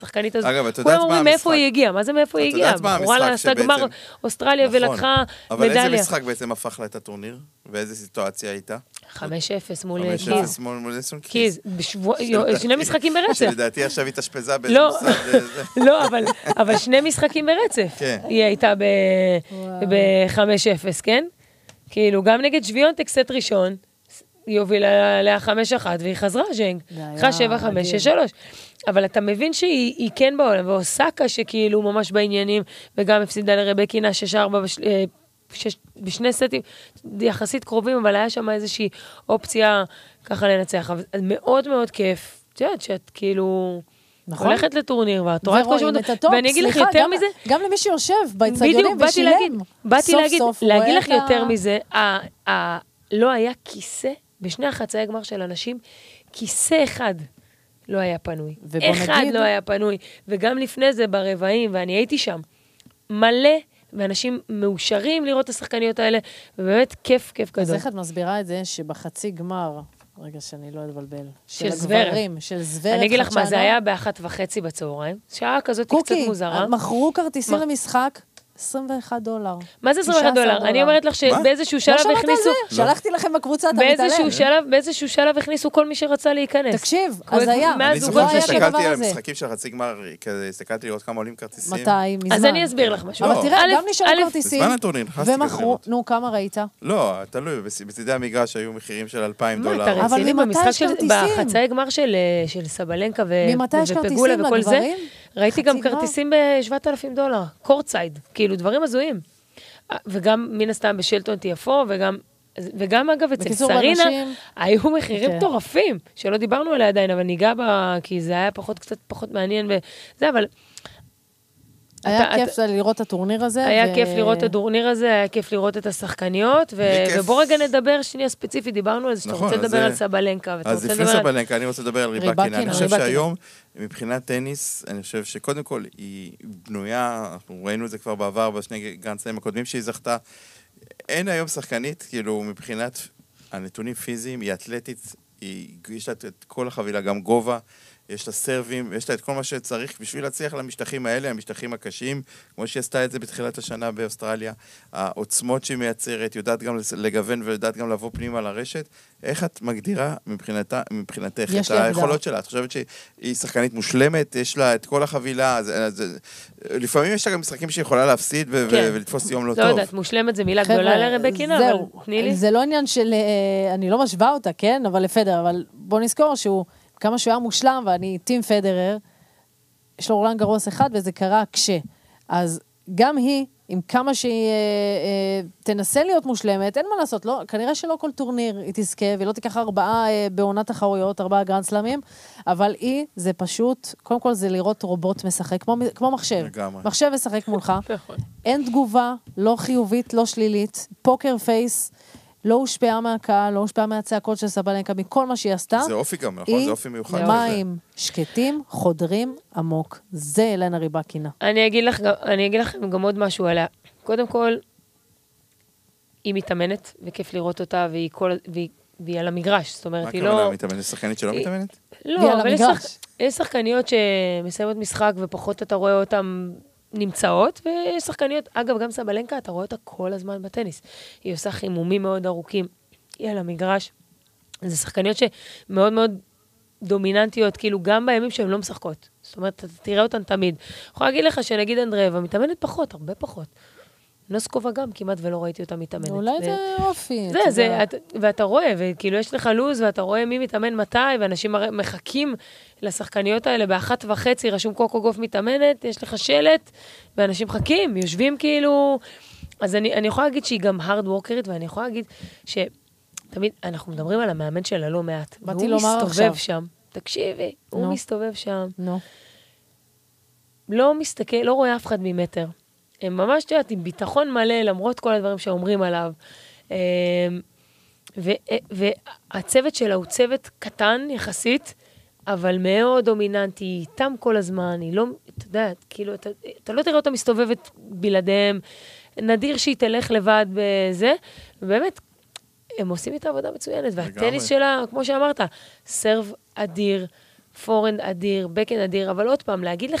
השחקנית הזאת. אגב, את יודעת מה המשחק? מאיפה היא הגיעה? מה זה מאיפה היא הגיעה? בחורה לעשתה גמר אוסטרליה ולקחה מדליה. אבל איזה משחק בעצם הפך לה את הטורניר? ואיזה סיטואציה הייתה? 5-0 מול 5-0 מול נסון קיז. שני משחקים ברצף. שלדעתי עכשיו היא תשפזה באיזה משחק. לא, אבל שני משחקים ברצף. היא הייתה ב-5-0, כן? כאילו, גם נגד שוויונטק סט ראשון, היא הובילה לה 5-1, והיא חזרה ז'נג. אחרי 7-5, 6-3. אבל אתה מבין שהיא כן בעולם, ואוסקה שכאילו ממש בעניינים, וגם הפסידה לרבקינה 6-4 בשני סטים, יחסית קרובים, אבל היה שם איזושהי אופציה ככה לנצח. אבל מאוד מאוד כיף. את יודעת שאת כאילו... הולכת לטורניר, ואת רואה את כל שבוע, ואני אגיד לך יותר מזה... גם למי שיושב באצטדיונים ושילם. באתי להגיד לך יותר מזה, לא היה כיסא, בשני החצאי גמר של אנשים, כיסא אחד לא היה פנוי. אחד לא היה פנוי. וגם לפני זה ברבעים, ואני הייתי שם, מלא, ואנשים מאושרים לראות את השחקניות האלה, ובאמת כיף גדול. אז איך את מסבירה את זה שבחצי גמר... רגע שאני לא אתבלבל. של זוורב. של זוורב. אני אגיד לך מה, זה היה ב1:30 בצהריים. שעה כזאת קצת מוזרה. מכרו כרטיסים למשחק $21. מה זה $21? אני אומרת לך שבאיזשהו שלב הכניסו... שלחתי לכם בקבוצה, אתה מתעלם. באיזשהו שלב הכניסו כל מי שרצה להיכנס. תקשיב, אז היה. אני זוכר שהסתכלתי על המשחקים של חצי גמר, הסתכלתי לראות כמה עולים כרטיסים. מתי? מזמן. אז אני אסביר לך משהו. אבל תראה, גם נשארו כרטיסים. בזמן הטורניר, נכנסתי כזה. ומכרו, נו, כמה ראית? לא, תלוי, בצדי המגרש היו מחירים של $2,000. אתה רציני במשחק בחצאי גמר של סבלנקה ופגולה וכל זה? ראיתי גם כרטיסים ב$7,000, קורטסייד, כאילו דברים הזויים. וגם מן הסתם בשלטון תיפו, וגם אגב אצל סרינה, היו מחירים טורפים, שלא דיברנו עליה עדיין, אבל ניגע בה, כי זה היה קצת פחות מעניין וזה, אבל... היה כיף לראות את הטורניר הזה. היה כיף לראות את הטורניר הזה, היה כיף לראות את השחקניות, ובוא רגע נדבר שנייה ספציפית, דיברנו על זה, שאתה רוצה לדבר על סבלנקה, אז לפני סבלנקה, אני רוצה לדבר על ריבקינה. אני חושב שהיום, מבחינת טניס, אני חושב שקודם כל היא בנויה, אנחנו ראינו את זה כבר בעבר, בשני גרנדסלאמים הקודמים שהיא זכתה, אין היום שחקנית, כאילו מבחינת הנתונים פיזיים, היא אתלטית, יש לה את כל החבילה, גם גובה, יש לה סרבים, יש לה את כל מה שצריך בשביל להצליח למשטחים האלה, המשטחים הקשים, כמו שהיא עשתה את זה בתחילת השנה באוסטרליה, העוצמות שהיא מייצרת, יודעת גם לגוון ויודעת גם לבוא פנימה לרשת. איך את מגדירה מבחינתך את היכולות שלה? את חושבת שהיא שחקנית מושלמת, יש לה את כל החבילה, לפעמים יש לה גם משחקים שהיא יכולה להפסיד ולתפוס יום לא טוב. לא יודעת, מושלמת זה מילה גדולה לרבקינה, אבל תני לי. זה לא עניין של, אני לא משווה אותה, כן? אבל לפדר, אבל בוא נזכור שהוא כמה שהוא היה מושלם, ואני טים פדרר, יש לו רולנד גרוס אחד, וזה קרה אז גם היא, עם כמה שהיא תנסה להיות מושלמת, אין מה לעשות, לא, כנראה שלא כל טורניר היא תזכה, ולא תיקח 4 בעונת תחרויות, 4 גרנד סלאמים, אבל היא, זה פשוט, קודם כל זה לראות רובוט משחק, כמו מחשב. מחשב משחק מולך. אין תגובה, לא חיובית, לא שלילית, פוקר פייס, לא הושפעה מהקהל, לא הושפעה מהצעקות של סבלנקה, מכל מה שהיא עשתה. זה אופי גם, נכון? זה אופי מיוחד. מים שקטים, חודרים עמוק. זה אלנה ריבקינה. אני אגיד לכם גם עוד משהו עליה. קודם כל, היא מתאמנת, וכיף לראות אותה, והיא על המגרש. זאת אומרת, היא לא... מה הכוונה, מתאמנת? שחקנית שלא מתאמנת? לא, אבל יש שחקניות שמסיימות משחק, ופחות אתה רואה אותן נמצאות, ויש שחקניות, אגב, גם סבלנקה, אתה רואה אותה כל הזמן בטניס. היא עושה חימומים מאוד ארוכים, היא על המגרש. זה שחקניות שמאוד מאוד דומיננטיות, כאילו גם בימים שהן לא משחקות. זאת אומרת, אתה תראה אותן תמיד. אני יכולה להגיד לך שנגיד אנדרבה, מתאמנת פחות, הרבה פחות. נוסקובה גם, כמעט ולא ראיתי אותה מתאמנת. אולי זה אופי. ואתה רואה, וכאילו יש לך לוז, ואתה רואה מי מתאמן מתי, ואנשים מחכים לשחקניות האלה ב1:30, רשום קוקו גוף מתאמנת, יש לך שלט, ואנשים מחכים, יושבים כאילו... אז אני יכולה להגיד שהיא גם hard workerית, ואני יכולה להגיד שתמיד אנחנו מדברים על המאמן שלה לא מעט, והוא מסתובב שם. תקשיבי, הוא מסתובב שם. לא מסתכל, לא רואה אף אחד ממטר. הם ממש תיודעת, עם ביטחון מלא, למרות כל הדברים שאומרים עליו. והצוות שלה הוא צוות קטן יחסית, אבל מאוד דומיננטי, איתם כל הזמן, היא לא, אתה יודע, כאילו, אתה לא תראה אותה מסתובבת בלעדיהם, נדיר שהיא תלך לבד בזה, ובאמת, הם עושים איתה עבודה מצוינת, והטניס שלה, כמו שאמרת, סרב אדיר, פורנד אדיר, בקן אדיר, אבל עוד פעם, להגיד לך